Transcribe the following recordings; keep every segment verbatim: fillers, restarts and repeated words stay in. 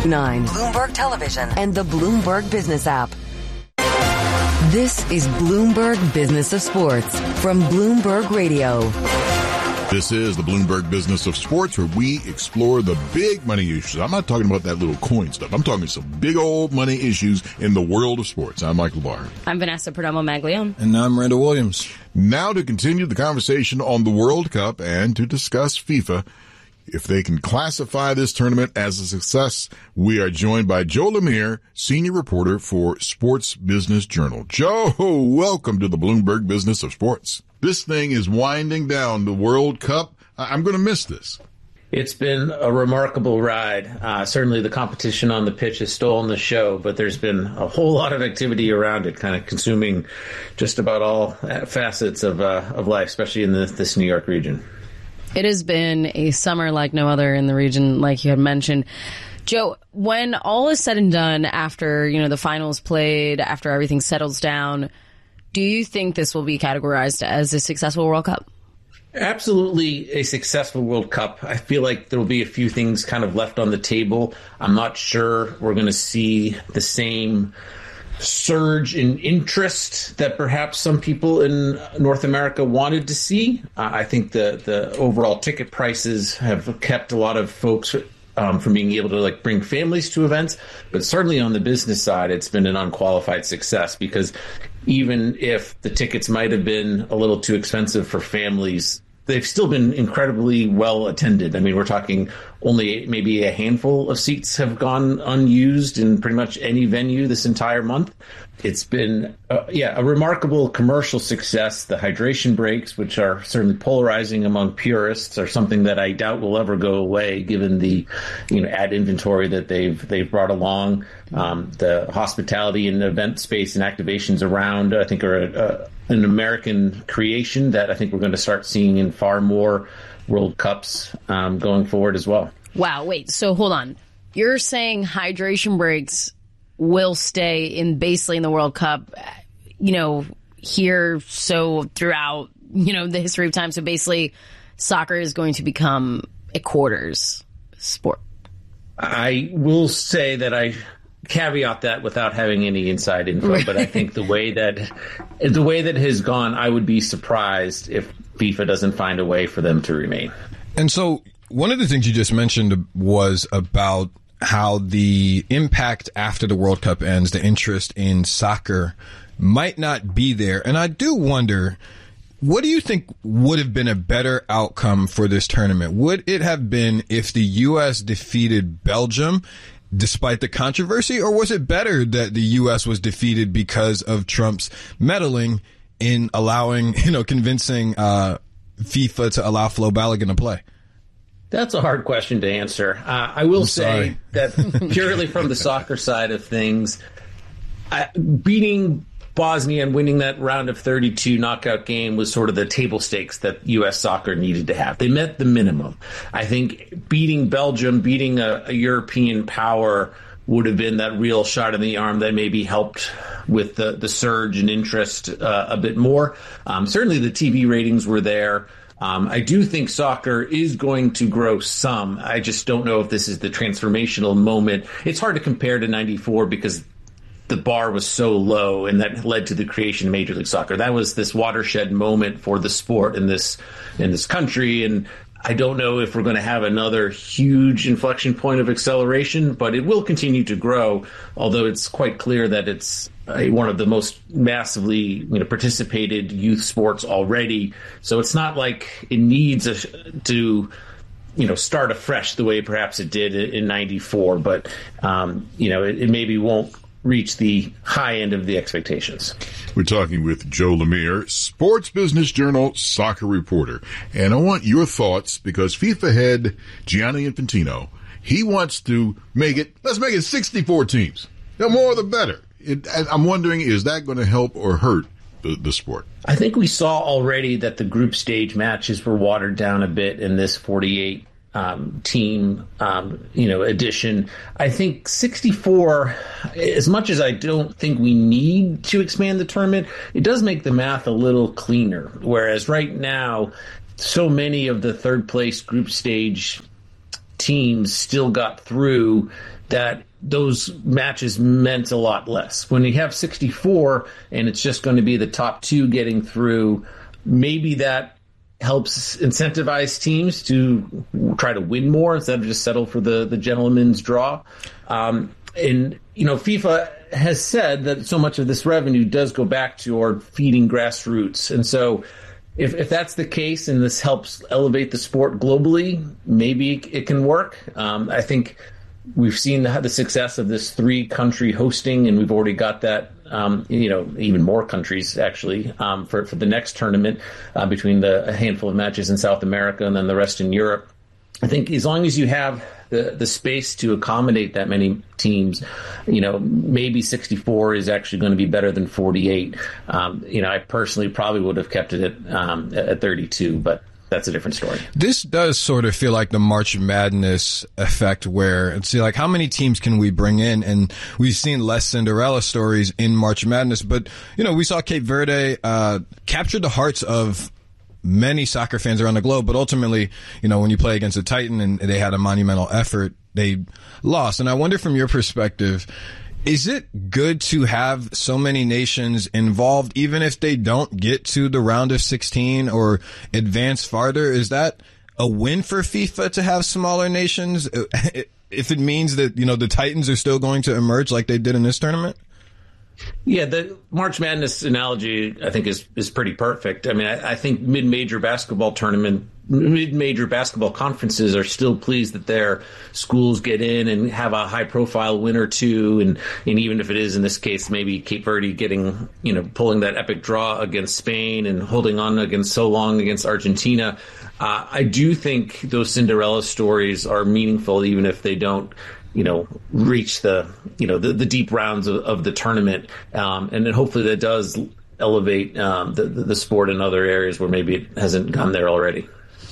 nine, Bloomberg Television, and the Bloomberg Business app. This is Bloomberg Business of Sports from Bloomberg Radio. This is the Bloomberg Business of Sports, where we explore the big money issues. I'm not talking about that little coin stuff. I'm talking some big old money issues in the world of sports. I'm Michael Barr. I'm Vanessa Perdomo-Maglione. And I'm Randall Williams. Now to continue the conversation on the World Cup and to discuss FIFA, if they can classify this tournament as a success, we are joined by Joe Lemire, senior reporter for Sports Business Journal. Joe, welcome to the Bloomberg Business of Sports. This thing is winding down, the World Cup. I'm going to miss this. It's been a remarkable ride. Uh, certainly the competition on the pitch has stolen the show, but there's been a whole lot of activity around it, kind of consuming just about all facets of uh, of life, especially in the, this New York region. It has been a summer like no other in the region, like you had mentioned. Joe, when all is said and done, after, you know, the finals played, after everything settles down, do you think this will be categorized as a successful World Cup? Absolutely a successful World Cup. I feel like there will be a few things kind of left on the table. I'm not sure we're going to see the same surge in interest that perhaps some people in North America wanted to see. Uh, I think the, the overall ticket prices have kept a lot of folks um, from being able to like bring families to events. But certainly on the business side, it's been an unqualified success, because even if the tickets might have been a little too expensive for families, they've still been incredibly well attended. I mean, we're talking only maybe a handful of seats have gone unused in pretty much any venue this entire month. It's been, uh, yeah, a remarkable commercial success. The hydration breaks, which are certainly polarizing among purists, are something that I doubt will ever go away, given the, you know, ad inventory that they've they've brought along. Um, the hospitality and event space and activations around, I think, are a, a an American creation that I think we're going to start seeing in far more World Cups um, going forward as well. Wow, wait, so hold on. You're saying hydration breaks will stay in basically in the World Cup, you know, here, so throughout, you know, the history of time. So basically soccer is going to become a quarters sport. I will say that I caveat that without having any inside info, right. But I think the way that the way that has gone, I would be surprised if FIFA doesn't find a way for them to remain. And so one of the things you just mentioned was about how the impact after the World Cup ends, the interest in soccer might not be there. And I do wonder, what do you think would have been a better outcome for this tournament? Would it have been if the U S defeated Belgium despite the controversy, or was it better that the U S was defeated because of Trump's meddling in allowing, you know, convincing uh, FIFA to allow Flo Balogun to play? That's a hard question to answer. Uh, I will I'm say sorry. that purely from the soccer side of things, I, beating Bosnia and winning that round of thirty-two knockout game was sort of the table stakes that U S soccer needed to have. They met the minimum. I think beating Belgium, beating a, a European power would have been that real shot in the arm that maybe helped with the, the surge in interest uh, a bit more. Um, certainly the T V ratings were there. Um, I do think soccer is going to grow some. I just don't know if this is the transformational moment. It's hard to compare to ninety-four because the bar was so low, and that led to the creation of Major League Soccer. That was this watershed moment for the sport in this in this country, and I don't know if we're going to have another huge inflection point of acceleration, but it will continue to grow, although it's quite clear that it's a, one of the most massively you know, participated youth sports already. So it's not like it needs a, to you know, start afresh the way perhaps it did in ninety-four, but um, you know, it, it maybe won't reach the high end of the expectations. We're talking with Joe Lemire, Sports Business Journal soccer reporter. And I want your thoughts, because FIFA head Gianni Infantino, he wants to make it, let's make it sixty-four teams. The more the better. It, I'm wondering, is that going to help or hurt the, the sport? I think we saw already that the group stage matches were watered down a bit in this forty-eight Um, team, um, you know, edition. I think sixty-four, as much as I don't think we need to expand the tournament, it does make the math a little cleaner. Whereas right now, so many of the third place group stage teams still got through, that those matches meant a lot less. When you have sixty-four and it's just going to be the top two getting through, maybe that helps incentivize teams to try to win more instead of just settle for the, the gentleman's draw. Um, and, you know, FIFA has said that so much of this revenue does go back toward feeding grassroots. And so if, if that's the case and this helps elevate the sport globally, maybe it can work. Um, I think we've seen the, the success of this three-country hosting, and we've already got that, um, you know, even more countries, actually, um, for, for the next tournament uh, between the a handful of matches in South America and then the rest in Europe. I think as long as you have the, the space to accommodate that many teams, you know, maybe sixty-four is actually going to be better than forty-eight. Um, you know, I personally probably would have kept it at, um, at thirty-two, but that's a different story. This does sort of feel like the March Madness effect, where it's like, how many teams can we bring in? And we've seen less Cinderella stories in March Madness, but, you know, we saw Cape Verde uh, capture the hearts of many soccer fans around the globe, but ultimately, you know, when you play against a Titan and they had a monumental effort, they lost. And I wonder, from your perspective, is it good to have so many nations involved, even if they don't get to the round of sixteen or advance farther? Is that a win for FIFA to have smaller nations, if it means that, you know, the Titans are still going to emerge like they did in this tournament? Yeah, the March Madness analogy, I think, is is pretty perfect. I mean, I, I think mid-major basketball tournament, mid-major basketball conferences are still pleased that their schools get in and have a high-profile win or two, and, and even if it is, in this case, maybe Cape Verde getting, you know, pulling that epic draw against Spain and holding on against so long against Argentina. Uh, I do think those Cinderella stories are meaningful, even if they don't, you know, reach the, you know, the, the deep rounds of, of the tournament. Um, and then hopefully that does elevate um, the, the sport in other areas where maybe it hasn't gone there already.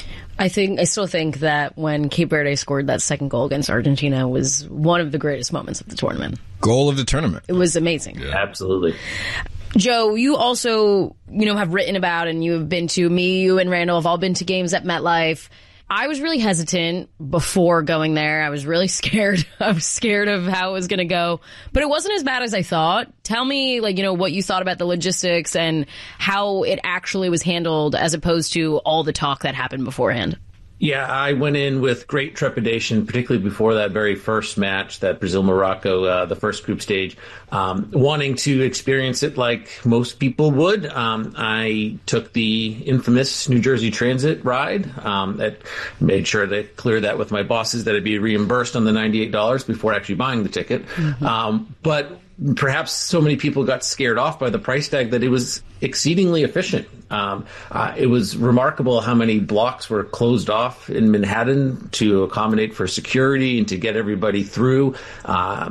I think, I still think that when Cape Verde scored that second goal against Argentina was one of the greatest moments of the tournament. Goal of the tournament. It was amazing. Yeah. Absolutely. Joe, you also, you know, have written about, and you have been to, me, you and Randall have all been to games at MetLife. I was really hesitant before going there. I was really scared. I was scared of how it was going to go, but it wasn't as bad as I thought. Tell me, like, you know, what you thought about the logistics and how it actually was handled as opposed to all the talk that happened beforehand. Yeah, I went in with great trepidation, particularly before that very first match, that Brazil-Morocco, uh, the first group stage, um, wanting to experience it like most people would. Um, I took the infamous New Jersey Transit ride. Um, that made sure to clear that with my bosses, that I'd be reimbursed on the ninety-eight dollars before actually buying the ticket. Mm-hmm. Um, but perhaps so many people got scared off by the price tag that it was exceedingly efficient. Um, uh, it was remarkable how many blocks were closed off in Manhattan to accommodate for security and to get everybody through. Uh,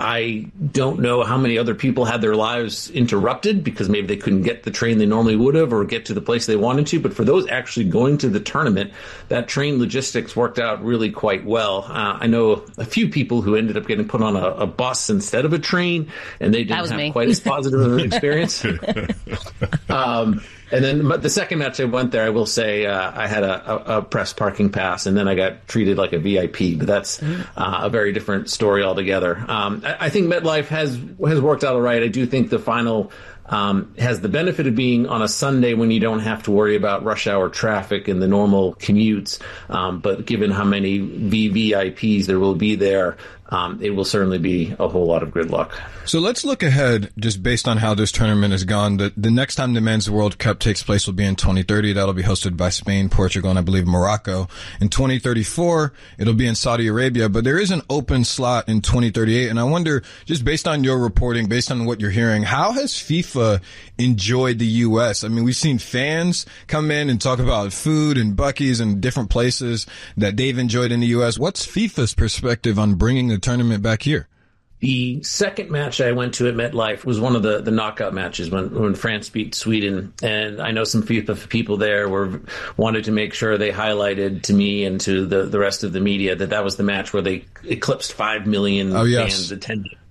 I don't know how many other people had their lives interrupted because maybe they couldn't get the train they normally would have or get to the place they wanted to. But for those actually going to the tournament, that train logistics worked out really quite well. Uh, I know a few people who ended up getting put on a, a bus instead of a train, and they didn't have me. quite as positive of an experience. um, And then the second match I went there, I will say uh, I had a, a, a press parking pass, and then I got treated like a V I P. But that's uh, a very different story altogether. Um, I, I think MetLife has has worked out all right. I do think the final um, has the benefit of being on a Sunday when you don't have to worry about rush hour traffic and the normal commutes. Um, but given how many V V I Ps there will be there, um, it will certainly be a whole lot of good luck. So let's look ahead, just based on how this tournament has gone. The, the next time the Men's World Cup takes place will be in twenty thirty. That'll be hosted by Spain, Portugal, and I believe Morocco. In twenty thirty-four, it'll be in Saudi Arabia, but there is an open slot in twenty thirty-eight. And I wonder, just based on your reporting, based on what you're hearing, how has FIFA enjoyed the U S? I mean, we've seen fans come in and talk about food and Buc-ee's and different places that they've enjoyed in the U S. What's FIFA's perspective on bringing the tournament back here? The second match I went to at MetLife was one of the, the knockout matches when, when France beat Sweden. And I know some FIFA people there were wanted to make sure they highlighted to me and to the, the rest of the media that that was the match where they eclipsed five million oh, yes. fans attending.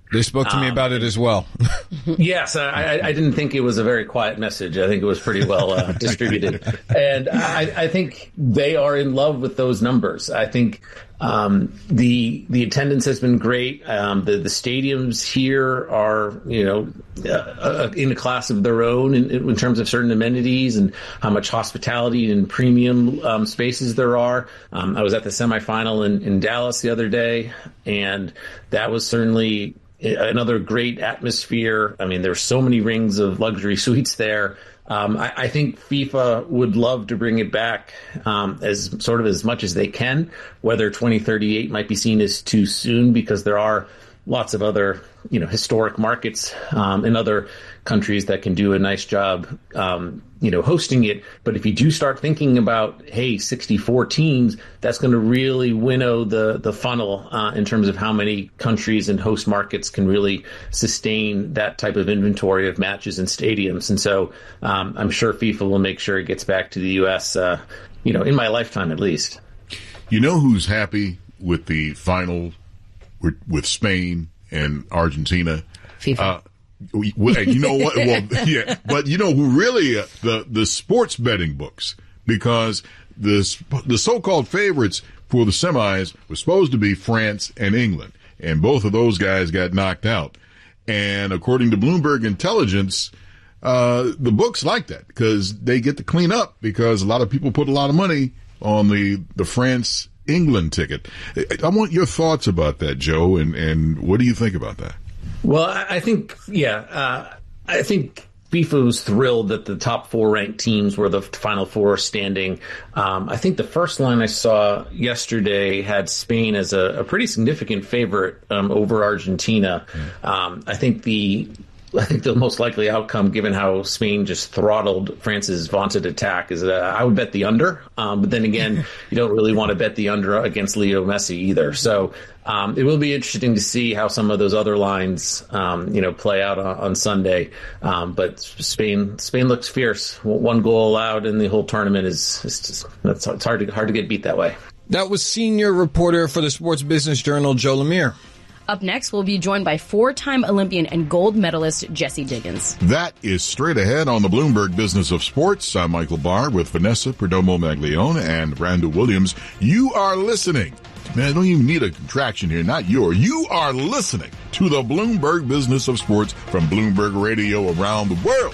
They spoke to me um, about it as well. Yes, I, I didn't think it was a very quiet message. I think it was pretty well uh, distributed. And I, I think they are in love with those numbers. I think um, the the attendance has been great. Um, the, the stadiums here are, you know, uh, in a class of their own in, in terms of certain amenities and how much hospitality and premium um, spaces there are. Um, I was at the semifinal in, in Dallas the other day, and that was certainly another great atmosphere. I mean, there's so many rings of luxury suites there. Um, I, I think FIFA would love to bring it back um, as sort of as much as they can. Whether twenty thirty-eight might be seen as too soon, because there are lots of other, you know, historic markets um, in other countries that can do a nice job, um, you know, hosting it. But if you do start thinking about, hey, sixty-four teams, that's going to really winnow the the funnel uh, in terms of how many countries and host markets can really sustain that type of inventory of matches and stadiums. And so um, I'm sure FIFA will make sure it gets back to the U S, uh, you know, in my lifetime at least. You know who's happy with the final with, with Spain and Argentina? FIFA. Uh, Well, you know what? Well, yeah, but you know who really uh, the the sports betting books, because the the so-called favorites for the semis was supposed to be France and England, and both of those guys got knocked out. And according to Bloomberg Intelligence, uh, the books like that because they get to clean up, because a lot of people put a lot of money on the the France England ticket. I want your thoughts about that, Joe, and and what do you think about that? Well, I think, yeah, uh, I think FIFA was thrilled that the top four ranked teams were the final four standing. Um, I think the first line I saw yesterday had Spain as a, a pretty significant favorite um, over Argentina. Um, I think the I think the most likely outcome, given how Spain just throttled France's vaunted attack, is uh, I would bet the under. Um, but then again, you don't really want to bet the under against Leo Messi either. So um, it will be interesting to see how some of those other lines, um, you know, play out on, on Sunday. Um, but Spain, Spain looks fierce. One goal allowed in the whole tournament is, is just, it's, it's hard to hard to get beat that way. That was senior reporter for the Sports Business Journal, Joe Lemire. Up next, we'll be joined by four-time Olympian and gold medalist Jesse Diggins. That is straight ahead on the Bloomberg Business of Sports. I'm Michael Barr with Vanessa Perdomo-Maglione and Randall Williams. You are listening. Man, I don't even need a contraction here. Not your. You are listening to the Bloomberg Business of Sports from Bloomberg Radio around the world.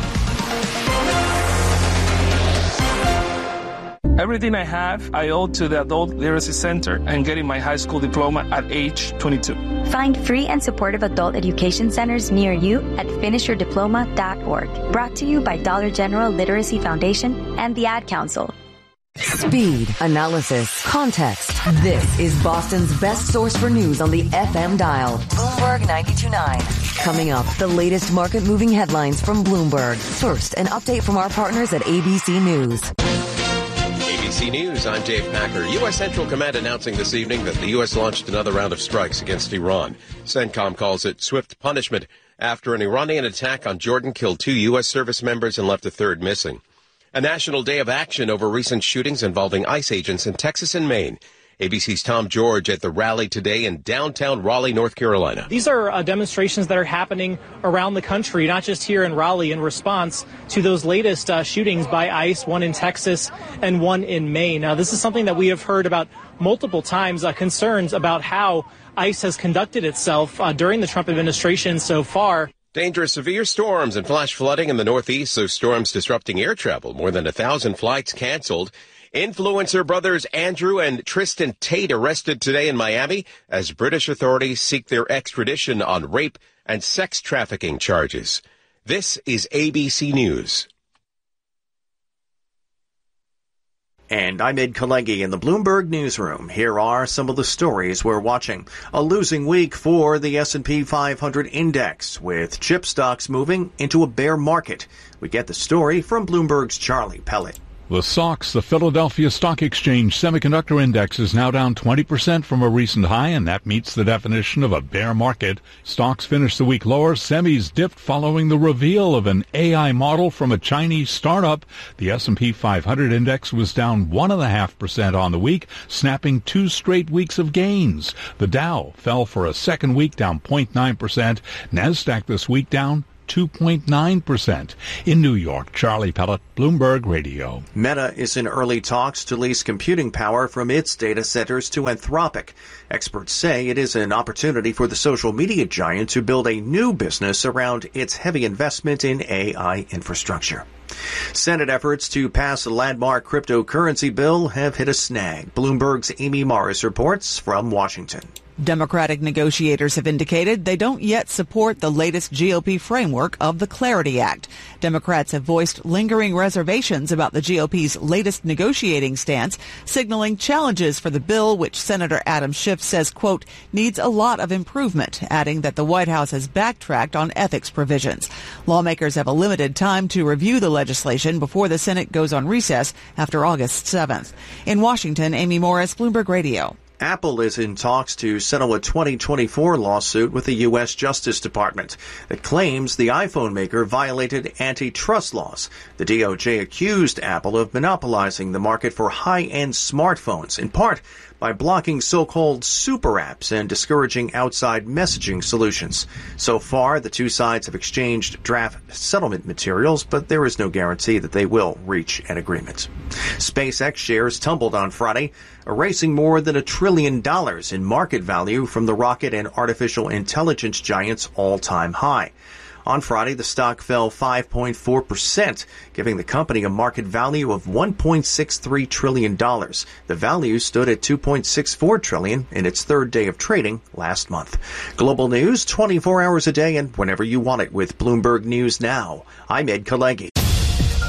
Everything I have, I owe to the Adult Literacy Center and getting my high school diploma at age twenty-two. Find free and supportive adult education centers near you at finish your diploma dot org. Brought to you by Dollar General Literacy Foundation and the Ad Council. Speed, analysis, context. This is Boston's best source for news on the F M dial. Bloomberg ninety-two point nine. Coming up, the latest market-moving headlines from Bloomberg. First, an update from our partners at A B C News. A B C News, I'm Dave Packer. U S. Central Command announcing this evening that the U S launched another round of strikes against Iran. CENTCOM calls it swift punishment after an Iranian attack on Jordan killed two U S service members and left a third missing. A national day of action over recent shootings involving ICE agents in Texas and Maine. A B C's Tom George at the rally today in downtown Raleigh, North Carolina. These are uh, demonstrations that are happening around the country, not just here in Raleigh, in response to those latest uh, shootings by ICE, one in Texas and one in Maine. Now, this is something that we have heard about multiple times, uh, concerns about how ICE has conducted itself uh, during the Trump administration so far. Dangerous severe storms and flash flooding in the Northeast, so storms disrupting air travel. More than a thousand flights canceled. Influencer brothers Andrew and Tristan Tate arrested today in Miami as British authorities seek their extradition on rape and sex trafficking charges. This is A B C News. And I'm Ed Kalegi in the Bloomberg Newsroom. Here are some of the stories we're watching. A losing week for the S and P five hundred index, with chip stocks moving into a bear market. We get the story from Bloomberg's Charlie Pellet. The S O X, the Philadelphia Stock Exchange Semiconductor Index, is now down twenty percent from a recent high, and that meets the definition of a bear market. Stocks finished the week lower. Semis dipped following the reveal of an A I model from a Chinese startup. The S and P five hundred index was down one point five percent on the week, snapping two straight weeks of gains. The Dow fell for a second week, down zero point nine percent. NASDAQ this week down two point nine percent. In New York, Charlie Pellet, Bloomberg Radio. Meta is in early talks to lease computing power from its data centers to Anthropic. Experts say it is an opportunity for the social media giant to build a new business around its heavy investment in A I infrastructure. Senate efforts to pass a landmark cryptocurrency bill have hit a snag. Bloomberg's Amy Morris reports from Washington. Democratic negotiators have indicated they don't yet support the latest G O P framework of the Clarity Act. Democrats have voiced lingering reservations about the G O P's latest negotiating stance, signaling challenges for the bill, which Senator Adam Schiff says, quote, needs a lot of improvement, adding that the White House has backtracked on ethics provisions. Lawmakers have a limited time to review the legislation before the Senate goes on recess after August seventh. In Washington, Amy Morris, Bloomberg Radio. Apple is in talks to settle a twenty twenty-four lawsuit with the U S Justice Department that claims the iPhone maker violated antitrust laws. The D O J accused Apple of monopolizing the market for high-end smartphones, in part by blocking so-called super apps and discouraging outside messaging solutions. So far, the two sides have exchanged draft settlement materials, but there is no guarantee that they will reach an agreement. SpaceX shares tumbled on Friday, erasing more than a trillion dollars in market value from the rocket and artificial intelligence giant's all-time high. On Friday, the stock fell five point four percent, giving the company a market value of one point six three trillion dollars. The value stood at two point six four trillion dollars in its third day of trading last month. Global news twenty-four hours a day and whenever you want it with Bloomberg News Now. I'm Ed Kalegi.